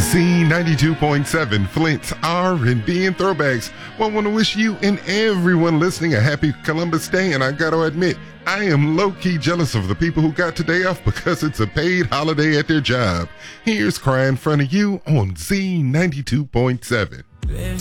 Z92.7, Flint's R&B and throwbacks. Well, I want to wish you and everyone listening a happy Columbus Day, and I got to admit, I am low-key jealous of the people who got today off because it's a paid holiday at their job. Here's Cry in Front of You on Z92.7.